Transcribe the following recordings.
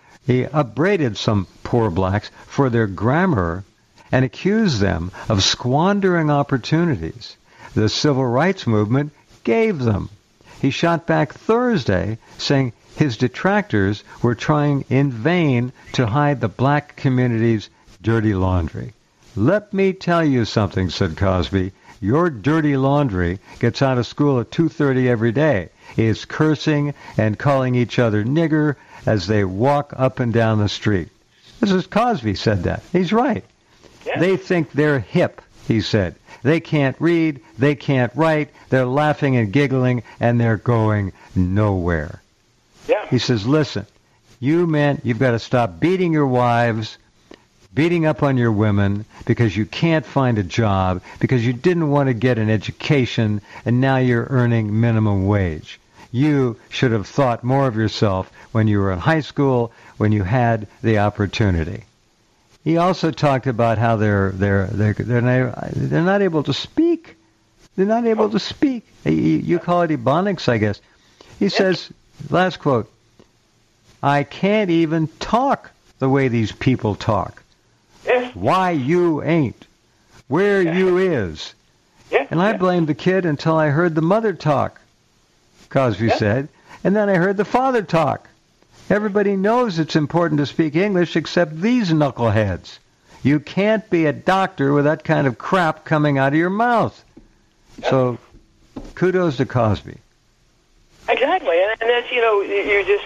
He upbraided some poor blacks for their grammar and accused them of squandering opportunities the civil rights movement gave them. He shot back Thursday, saying his detractors were trying in vain to hide the black community's dirty laundry. Let me tell you something, said Cosby. Your dirty laundry gets out of school at 2:30 every day. It's cursing and calling each other nigger as they walk up and down the street. This is Cosby said that. He's right. Yeah. They think they're hip, he said. They can't read, they can't write, they're laughing and giggling, and they're going nowhere. Yeah. He says, listen, you men, you've got to stop beating your wives, beating up on your women because you can't find a job, because you didn't want to get an education, and now you're earning minimum wage. You should have thought more of yourself when you were in high school, when you had the opportunity. He also talked about how they're not able to speak. They're not able to speak. You call it ebonics, I guess. He says, last quote, I can't even talk the way these people talk. Why you ain't? Where you is? And I blamed the kid until I heard the mother talk, Cosby said, and then I heard the father talk. Everybody knows it's important to speak English except these knuckleheads. You can't be a doctor with that kind of crap coming out of your mouth. So, kudos to Cosby. Exactly, and that's you just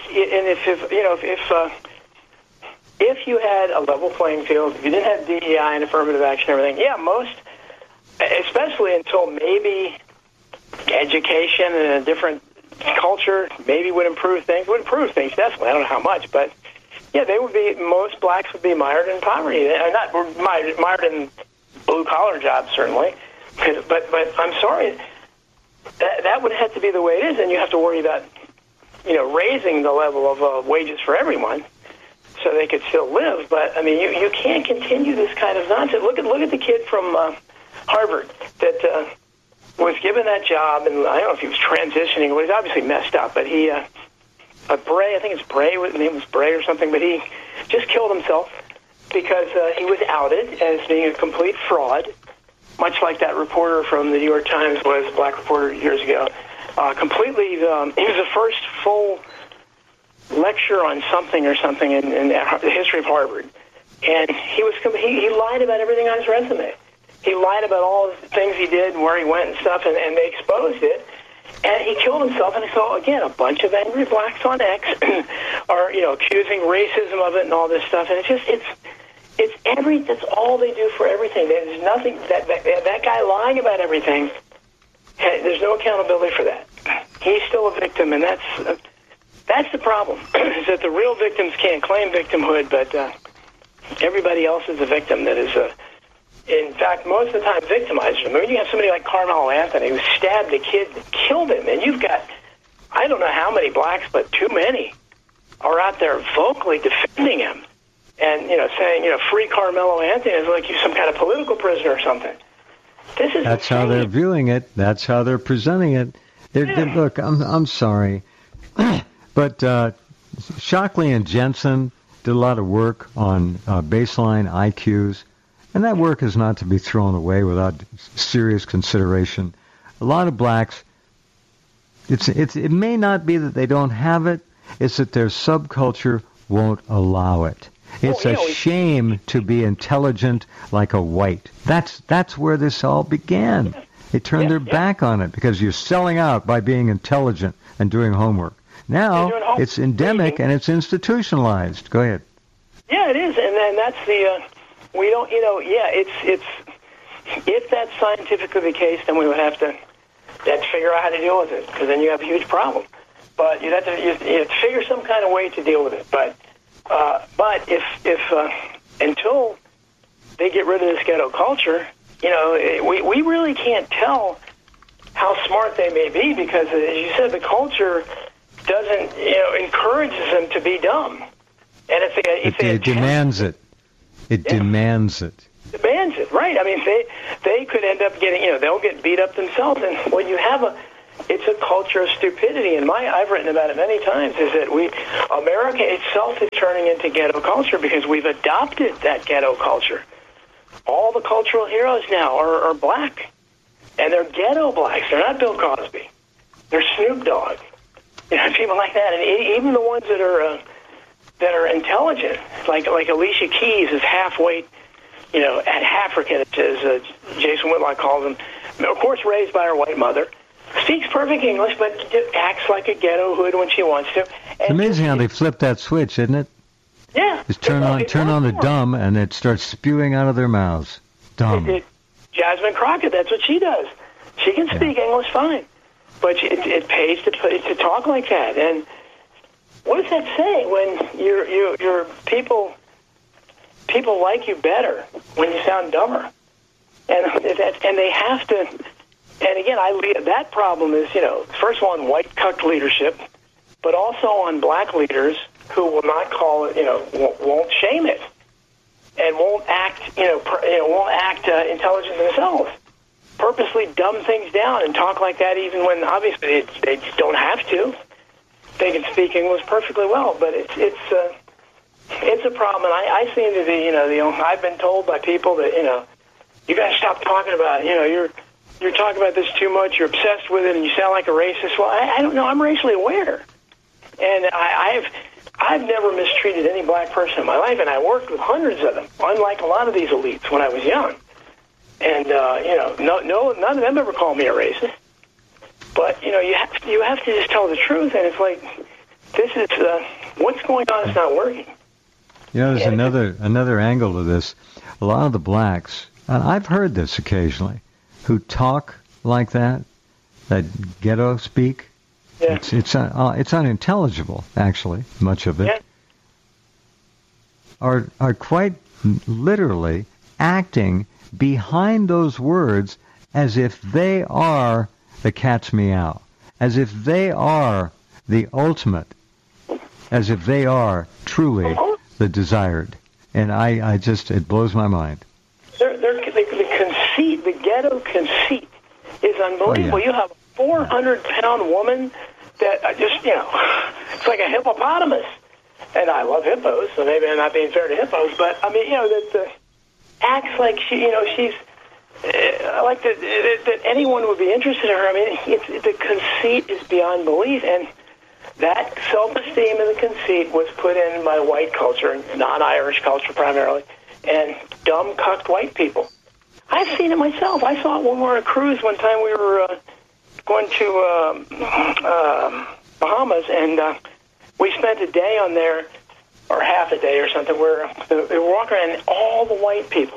if you had a level playing field, if you didn't have DEI and affirmative action and everything, most, especially until maybe education and a different culture maybe would improve things. Definitely. I don't know how much, but they would be. Most blacks would be mired in poverty. Not mired in blue collar jobs, certainly. But I'm sorry, that would have to be the way it is, and you have to worry about raising the level of wages for everyone so they could still live. But I mean, you can't continue this kind of nonsense. Look at the kid from Harvard that. Was given that job, and I don't know if he was transitioning. Well, he's obviously messed up, but he, Bray, I think it's Bray, his name was Bray or something, but he just killed himself because he was outed as being a complete fraud, much like that reporter from the New York Times was, a black reporter years ago. Completely, he was the first full lecture on something in the history of Harvard, and he lied about everything on his resume. He lied about all the things he did and where he went and stuff, and they exposed it. And he killed himself. And so, again, a bunch of angry blacks on X are, accusing racism of it and all this stuff. And that's all they do for everything. There's nothing, that guy lying about everything, there's no accountability for that. He's still a victim, and that's the problem, is that the real victims can't claim victimhood, but everybody else is a victim that is in fact, most of the time victimized them. I mean, you have somebody like Carmelo Anthony who stabbed a kid and killed him, and you've got, I don't know how many blacks, but too many are out there vocally defending him and, saying, free Carmelo Anthony is like he's some kind of political prisoner or something. That's how they're viewing it. That's how they're presenting it. Look, I'm sorry, but Shockley and Jensen did a lot of work on baseline IQs. And that work is not to be thrown away without serious consideration. A lot of blacks, it may not be that they don't have it, it's that their subculture won't allow it. It's a shame to be intelligent like a white. That's where this all began. They turned their back on it because you're selling out by being intelligent and doing homework. Now it's endemic and it's institutionalized. Go ahead. Yeah, it is, and then that's the... We don't, it's if that's scientifically the case, then we would have to figure out how to deal with it, because then you have a huge problem. But you'd have to figure some kind of way to deal with it. But if until they get rid of this ghetto culture, we really can't tell how smart they may be, because, as you said, the culture doesn't, encourages them to be dumb. And if they demands it. It demands it. Demands it, right. I mean, they could end up getting, they'll get beat up themselves. And when you have It's a culture of stupidity, and I've written about it many times, is that America itself is turning into ghetto culture because we've adopted that ghetto culture. All the cultural heroes now are black, and they're ghetto blacks. They're not Bill Cosby. They're Snoop Dogg. People like that, and even the ones that are intelligent, like Alicia Keys is half-weight, African, as Jason Whitlock calls him. Of course, raised by her white mother. Speaks perfect English, but acts like a ghetto hood when she wants to. It's amazing how they flip that switch, isn't it? Yeah. Just turn on the dumb, and it starts spewing out of their mouths. Dumb. Jasmine Crockett, that's what she does. She can speak English fine, but it pays to talk like that. And what does that say when your people like you better when you sound dumber? And they have to. And again, that problem is, first of all, on white cuck leadership, but also on black leaders who will not call it, won't shame it, and won't act, intelligent themselves. Purposely dumb things down and talk like that, even when obviously they don't have to. They can speak English perfectly well, but it's a problem. And I seem to be, I've been told by people that, you got to stop talking about it. You're talking about this too much, you're obsessed with it, and you sound like a racist. Well, I don't know. I'm racially aware. And I've never mistreated any black person in my life, and I worked with hundreds of them, unlike a lot of these elites when I was young. And, none of them ever called me a racist. But, you have to just tell the truth, and it's like, this is, what's going on is not working. There's another angle to this. A lot of the blacks, and I've heard this occasionally, who talk like that ghetto speak. Yeah. It's unintelligible, actually, much of it. Yeah. Are quite literally acting behind those words as if they are the cat's meow, as if they are the ultimate, as if they are truly the desired. And it blows my mind. The ghetto conceit is unbelievable. Oh, yeah. You have a 400-pound woman that it's like a hippopotamus. And I love hippos, so maybe I'm not being fair to hippos, but I mean, that acts like she's like that anyone would be interested in her. I mean, the conceit is beyond belief, and that self-esteem and the conceit was put in by white culture, non-Irish culture primarily, and dumb, cucked white people. I've seen it myself. I saw it when we were on a cruise one time. We were going to Bahamas, and we spent a day on there, or half a day or something, where they were walking around, and all the white people,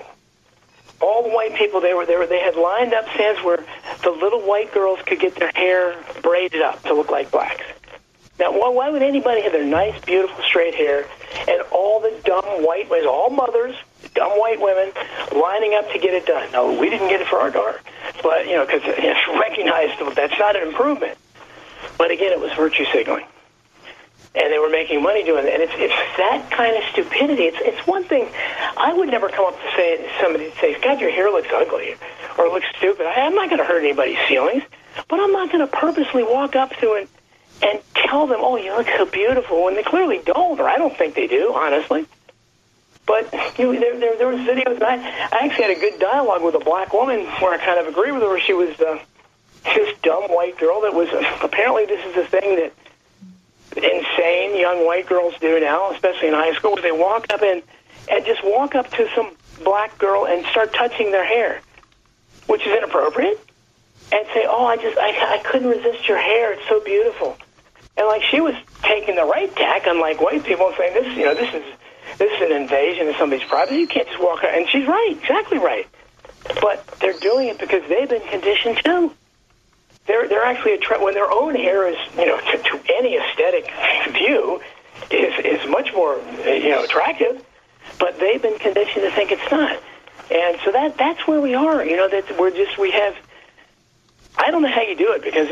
they had lined up stands where the little white girls could get their hair braided up to look like blacks. Now, why would anybody have their nice, beautiful, straight hair, and all the dumb white, all mothers, dumb white women, lining up to get it done? No, we didn't get it for our daughter. But, because it's recognized that's not an improvement. But again, it was virtue signaling. And they were making money doing it. And it's that kind of stupidity. It's one thing. I would never come up to somebody say, God, your hair looks ugly or looks stupid. I'm not going to hurt anybody's feelings. But I'm not going to purposely walk up to it and tell them, oh, you look so beautiful, when they clearly don't, or I don't think they do, honestly. But there was videos, and I actually had a good dialogue with a black woman where I kind of agree with her, where she was this dumb white girl that was, apparently this is the thing that insane young white girls do now, especially in high school, where they walk up and just walk up to some black girl and start touching their hair, which is inappropriate, and say, oh, I couldn't resist your hair, it's so beautiful. And like she was taking the right tack, unlike white people, and saying, this is an invasion of somebody's privacy. You can't just walk out. And she's right, exactly right. But they're doing it because they've been conditioned too. They're actually when their own hair is, to any aesthetic view, is much more, attractive. But they've been conditioned to think it's not. And so that's where we are. That we have. I don't know how you do it, because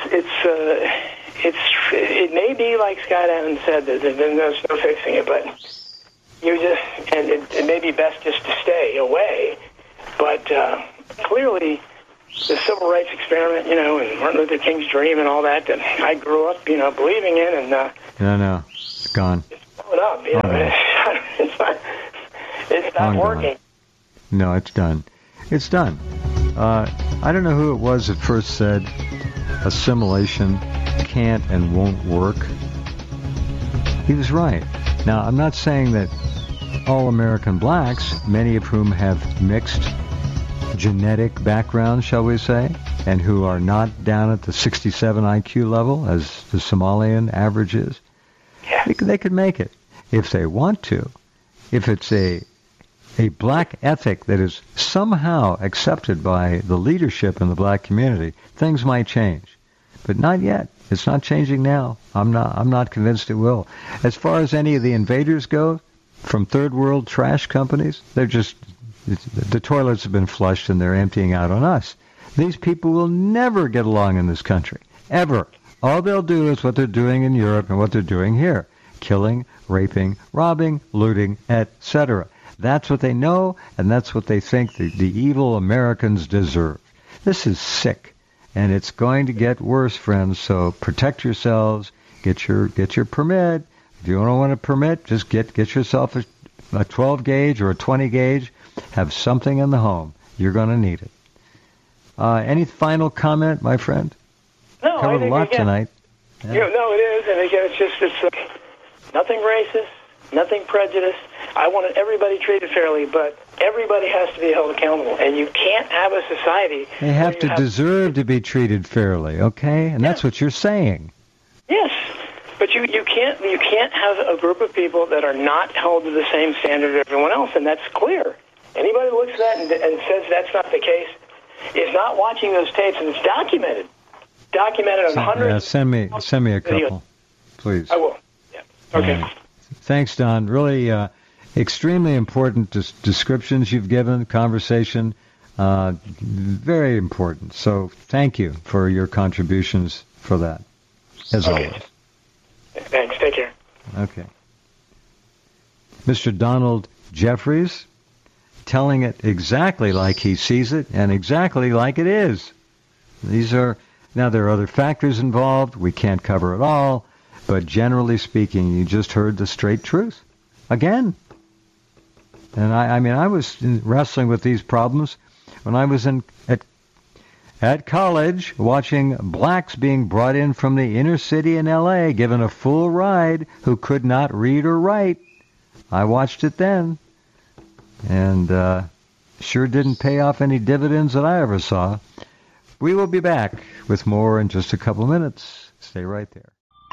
it may be like Scott Adams said, that there's no fixing it, but it may be best just to stay away. But clearly, the civil rights experiment, and Martin Luther King's dream and all that I grew up, believing in, and no, it's gone. It's blown up. It's not working. No, it's done. It's done. I don't know who it was that first said assimilation can't and won't work. He was right. Now, I'm not saying that all American blacks, many of whom have mixed genetic backgrounds, shall we say, and who are not down at the 67 IQ level as the Somalian average is, they could make it if they want to. If it's a black ethic that is somehow accepted by the leadership in the black community, things might change. But not yet. It's not changing now. I'm not convinced it will. As far as any of the invaders go, from third world trash companies, the toilets have been flushed and they're emptying out on us. These people will never get along in this country. Ever. All they'll do is what they're doing in Europe and what they're doing here. Killing, raping, robbing, looting, etc. That's what they know, and that's what they think the evil Americans deserve. This is sick. And it's going to get worse, friends, so protect yourselves. Get your permit. If you don't want a permit, just get yourself a 12 gauge or a 20 gauge. Have something in the home. You're going to need it. Any final comment, my friend? No, covered I think a lot tonight. No, it is, and again, it's nothing racist, nothing prejudiced. I wanted everybody treated fairly, but everybody has to be held accountable, and you can't have a society. They have to deserve to be treated fairly, okay? And that's what you're saying. Yes, but you can't have a group of people that are not held to the same standard as everyone else, and that's clear. Anybody who looks at that and says that's not the case is not watching those tapes, and it's documented on hundreds. Send me a couple, please. I will. Yeah. Okay. Thanks, Don. Really extremely important descriptions you've given, conversation, very important. So thank you for your contributions for that, as always. Thanks. Take care. Okay. Mr. Donald Jeffries, telling it exactly like he sees it and exactly like it is. Now there are other factors involved. We can't cover it all. But generally speaking, you just heard the straight truth. Again. And I was wrestling with these problems when I was at college, watching blacks being brought in from the inner city in L.A., given a full ride, who could not read or write. I watched it then. And sure didn't pay off any dividends that I ever saw. We will be back with more in just a couple minutes. Stay right there.